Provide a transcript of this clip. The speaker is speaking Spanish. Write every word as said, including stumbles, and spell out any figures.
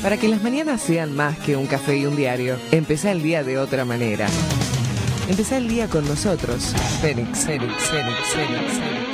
Para que las mañanas sean más que un café y un diario, empezá el día de otra manera. Empezá el día con nosotros. Fénix, Fénix, Fénix, Fénix, Fénix.